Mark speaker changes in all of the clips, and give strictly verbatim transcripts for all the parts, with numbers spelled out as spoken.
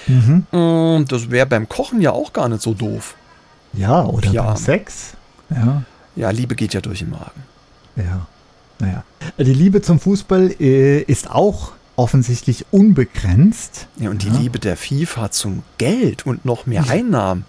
Speaker 1: Mhm.
Speaker 2: Und das wäre beim Kochen ja auch gar nicht so doof.
Speaker 1: Ja, oder
Speaker 2: Ja.
Speaker 1: beim Sex. Ja,
Speaker 2: Ja, Liebe geht ja durch den Magen.
Speaker 1: ja. Naja. Die Liebe zum Fußball äh, ist auch offensichtlich unbegrenzt.
Speaker 2: Ja, und die
Speaker 1: Ja.
Speaker 2: Liebe der FIFA zum Geld und noch mehr Einnahmen,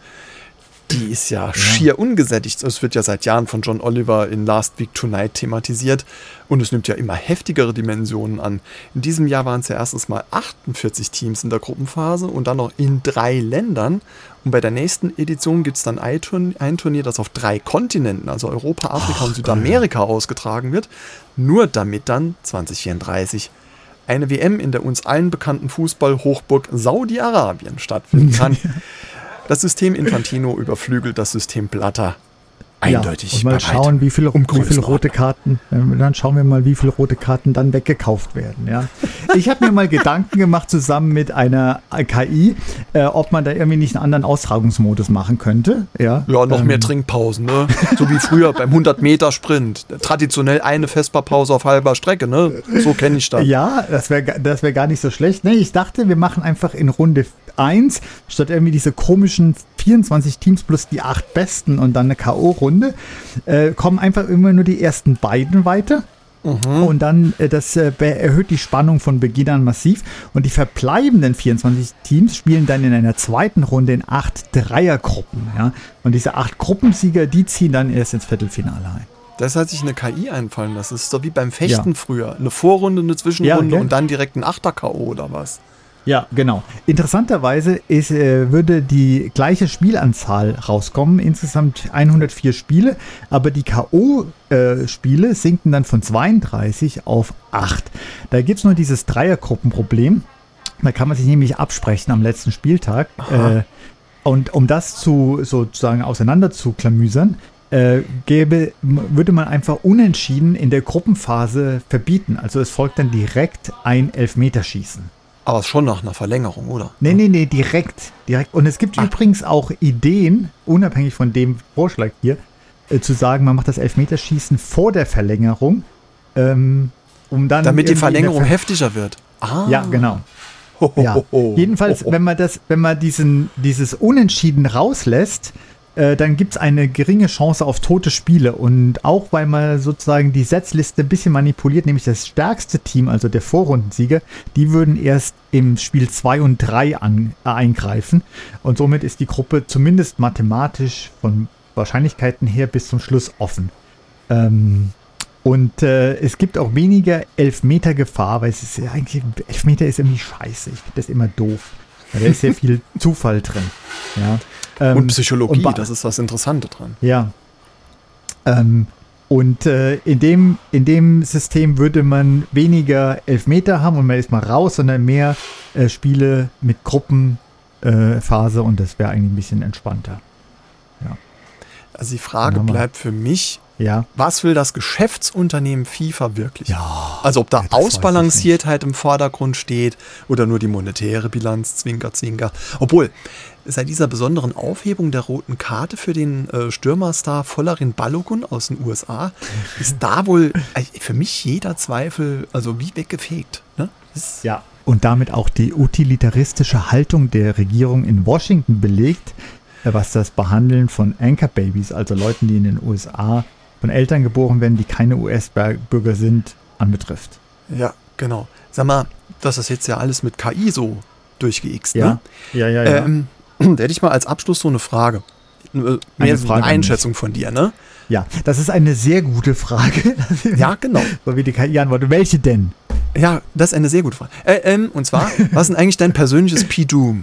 Speaker 2: die ist ja, schier ungesättigt. Es wird ja seit Jahren von John Oliver in Last Week Tonight thematisiert und es nimmt ja immer heftigere Dimensionen an. In diesem Jahr waren es ja erstens mal achtundvierzig Teams in der Gruppenphase und dann noch in drei Ländern. Und bei der nächsten Edition gibt es dann ein Turnier, ein Turnier, das auf drei Kontinenten, also Europa, Afrika
Speaker 1: Ach,
Speaker 2: und Südamerika ausgetragen wird. Nur damit dann zwanzig vierunddreißig eine W M in der uns allen bekannten Fußball-Hochburg Saudi-Arabien stattfinden kann. Das System Infantino überflügelt das System Blatter. Eindeutig.
Speaker 1: Ja, und mal
Speaker 2: bei
Speaker 1: schauen,
Speaker 2: weitem.
Speaker 1: wie viele,
Speaker 2: Um
Speaker 1: wie viele
Speaker 2: Größenordnung.
Speaker 1: rote Karten, äh, dann schauen wir mal, wie viele rote Karten dann weggekauft werden. Ja. Ich habe mir mal Gedanken gemacht, zusammen mit einer K I, äh, ob man da irgendwie nicht einen anderen Austragungsmodus machen könnte. Ja,
Speaker 2: Ja, noch
Speaker 1: ähm,
Speaker 2: mehr Trinkpausen, ne? So wie früher beim hundert Meter Sprint. Traditionell eine Vesperpause auf halber Strecke, ne? So kenne ich das.
Speaker 1: Ja, das wäre das wär gar nicht so schlecht. Nee, ich dachte, wir machen einfach in Runde eins, statt irgendwie diese komischen vierundzwanzig Teams plus die acht Besten und dann eine K O-Runde, äh, kommen einfach immer nur die ersten beiden weiter. Und dann, äh, das äh, be- erhöht die Spannung von Beginn an massiv. Und die verbleibenden vierundzwanzig Teams spielen dann in einer zweiten Runde in acht Dreiergruppen. Ja? Und diese acht Gruppensieger, die ziehen dann erst ins Viertelfinale ein.
Speaker 2: Das hat sich eine K I einfallen lassen. Das ist so wie beim Fechten
Speaker 1: Ja.
Speaker 2: früher. Eine Vorrunde, eine Zwischenrunde
Speaker 1: Ja, gell?
Speaker 2: und dann direkt ein Achter-K O oder was?
Speaker 1: Ja, genau. Interessanterweise ist, äh, würde die gleiche Spielanzahl rauskommen, insgesamt hundertvier Spiele, aber die K O-Spiele sinken dann von zweiunddreißig auf acht. Da gibt es nur dieses Dreiergruppenproblem. Da kann man sich nämlich absprechen am letzten Spieltag. Äh, und um das zu sozusagen auseinander zu klamüsern, äh, gäbe, m- würde man einfach unentschieden in der Gruppenphase verbieten. Also es folgt dann direkt ein Elfmeterschießen.
Speaker 2: Aber schon nach einer Verlängerung, oder?
Speaker 1: Nee, nee, nee, direkt. direkt. Und es gibt
Speaker 2: Ah.
Speaker 1: übrigens auch Ideen, unabhängig von dem Vorschlag hier, äh, zu sagen, man macht das Elfmeterschießen vor der Verlängerung, ähm, um dann.
Speaker 2: Damit die
Speaker 1: irgendwie in der
Speaker 2: Verlängerung
Speaker 1: Ver-
Speaker 2: heftiger wird. Ah.
Speaker 1: Ja, genau.
Speaker 2: Ho, ho,
Speaker 1: Ja.
Speaker 2: ho, ho.
Speaker 1: Jedenfalls,
Speaker 2: Ho, ho.
Speaker 1: wenn man das, wenn man diesen, dieses Unentschieden rauslässt, äh, dann gibt es eine geringe Chance auf tote Spiele. Und auch weil man sozusagen die Setzliste ein bisschen manipuliert, nämlich das stärkste Team, also der Vorrundensieger, die würden erst im Spiel zwei und drei an, äh, eingreifen. Und somit ist die Gruppe zumindest mathematisch von Wahrscheinlichkeiten her bis zum Schluss offen. Ähm, und äh, es gibt auch weniger Elfmeter-Gefahr, weil es ist ja eigentlich, Elfmeter ist irgendwie scheiße. Ich finde das immer doof. Weil da ist sehr viel Zufall drin. Ja. Ähm,
Speaker 2: Und Psychologie,
Speaker 1: und ba-
Speaker 2: das ist das Interessante dran.
Speaker 1: Ja. Ähm, und äh, in, dem, in dem System würde man weniger Elfmeter haben und man ist mal raus, sondern mehr äh, Spiele mit Gruppenphase äh, Phase und das wäre eigentlich ein bisschen entspannter.
Speaker 2: Also die Frage
Speaker 1: Dann haben wir-
Speaker 2: bleibt für mich,
Speaker 1: Ja.
Speaker 2: was will das Geschäftsunternehmen FIFA wirklich?
Speaker 1: Ja.
Speaker 2: Also ob da
Speaker 1: Ja, das weiß
Speaker 2: Ausbalanciertheit im Vordergrund steht oder nur die monetäre Bilanz, Zwinker, Zwinker. Obwohl, seit dieser besonderen Aufhebung der roten Karte für den äh, Stürmerstar Folarin Balogun aus den U S A ist da wohl äh, für mich jeder Zweifel also wie weggefegt. Ne? Das ist,
Speaker 1: Ja. Und damit auch die utilitaristische Haltung der Regierung in Washington belegt, äh, was das Behandeln von Anchor-Babys, also Leuten, die in den U S A von Eltern geboren werden, die keine U S-Bürger sind, anbetrifft.
Speaker 2: ja, genau. Sag mal, das ist jetzt ja alles mit K I so durchgeixt.
Speaker 1: Ja,
Speaker 2: Ne?
Speaker 1: ja, ja. ja.
Speaker 2: Ähm, da hätte ich mal als Abschluss so eine Frage. Äh, Mehr
Speaker 1: Eine
Speaker 2: so
Speaker 1: Frage
Speaker 2: eine
Speaker 1: an mich.
Speaker 2: Einschätzung von dir, ne?
Speaker 1: Ja, das ist eine sehr gute Frage.
Speaker 2: Ja, genau.
Speaker 1: So wie die K I antwortet. Welche denn?
Speaker 2: Ja, das ist eine sehr gute Frage. Äh, ähm, und zwar, was ist denn eigentlich dein persönliches P-Doom?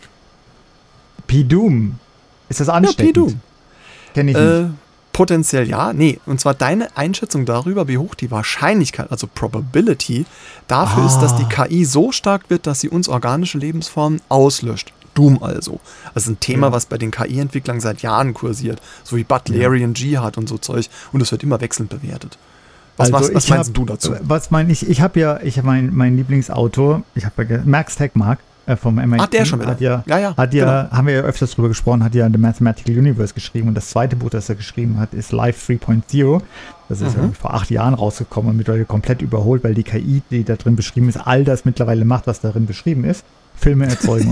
Speaker 1: P-Doom. Ist das
Speaker 2: Ja,
Speaker 1: ansteckend?
Speaker 2: P-Doom.
Speaker 1: Kenn ich nicht.
Speaker 2: Äh, potenziell ja. Nee, und zwar deine Einschätzung darüber, wie hoch die Wahrscheinlichkeit, also Probability, dafür
Speaker 1: Ah.
Speaker 2: ist, dass die K I so stark wird, dass sie uns organische Lebensformen auslöscht. Doom also. Das ist ein Thema,
Speaker 1: Ja.
Speaker 2: was bei den K I-Entwicklern seit Jahren kursiert. So wie Butlerian Jihad und so Zeug. Und es wird immer wechselnd bewertet. Was,
Speaker 1: Also
Speaker 2: machst, was
Speaker 1: ich
Speaker 2: meinst
Speaker 1: hab-
Speaker 2: du dazu?
Speaker 1: Was meine ich? Ich habe ja, ich habe mein, mein Lieblingsautor, ich habe ja, ge- Max Tegmark äh, vom M I T.
Speaker 2: Ach, der schon wieder.
Speaker 1: Hat ja,
Speaker 2: Ja, ja,
Speaker 1: hat ja
Speaker 2: genau.
Speaker 1: haben wir ja öfters drüber gesprochen, hat ja The Mathematical Universe geschrieben und das zweite Buch, das er geschrieben hat, ist Life drei Punkt null. Das ist
Speaker 2: Mhm.
Speaker 1: irgendwie vor acht Jahren rausgekommen und mittlerweile komplett überholt, weil die K I, die da drin beschrieben ist, all das mittlerweile macht, was darin beschrieben ist. Filme erzeugen